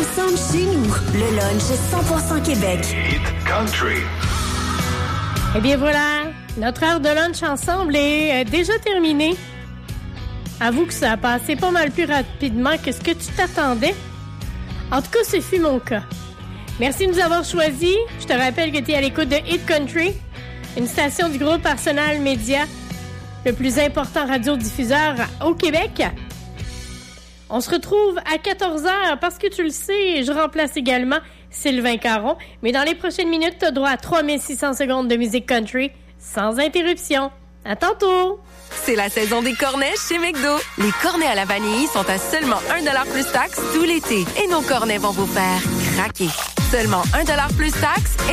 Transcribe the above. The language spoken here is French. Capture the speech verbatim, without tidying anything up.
ensemble chez nous. Le lunch cent pour cent Québec. Hit Country. Eh bien voilà, notre heure de lunch ensemble est euh, déjà terminée. Avoue que ça a passé pas mal plus rapidement que ce que tu t'attendais. En tout cas, ce fut mon cas. Merci de nous avoir choisis. Je te rappelle que tu es à l'écoute de Hit Country, une station du groupe Arsenal Média, le plus important radiodiffuseur au Québec. On se retrouve à quatorze heures parce que tu le sais, je remplace également Sylvain Caron. Mais dans les prochaines minutes, tu as droit à trois mille six cents secondes de musique country sans interruption. À tantôt! C'est la saison des cornets chez McDo. Les cornets à la vanille sont à seulement un dollar plus taxe tout l'été. Et nos cornets vont vous faire craquer. Seulement un dollar plus taxe